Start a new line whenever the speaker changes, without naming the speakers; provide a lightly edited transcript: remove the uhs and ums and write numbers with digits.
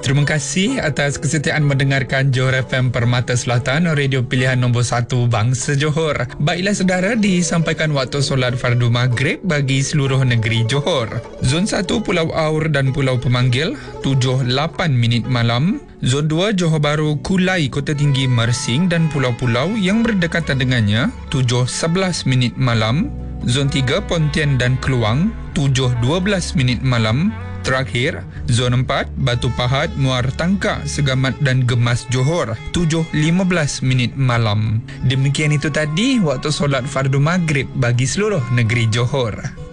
Terima kasih atas kesetiaan mendengarkan Johor FM Permata Selatan, radio pilihan nombor 1 Bangsa Johor. Baiklah saudara, disampaikan waktu solat fardu maghrib bagi seluruh negeri Johor. Zon 1 Pulau Aur dan Pulau Pemanggil 7.8 minit malam. Zon 2 Johor Bahru, Kulai, Kota Tinggi, Mersing dan pulau-pulau yang berdekatan dengannya 7.11 minit malam. Zon 3 Pontian dan Keluang 7.12 minit malam. Terakhir, Zon 4, Batu Pahat, Muar Tangkak, Segamat dan Gemas Johor, 7.15 minit malam. Demikian itu tadi waktu solat fardu maghrib bagi seluruh negeri Johor.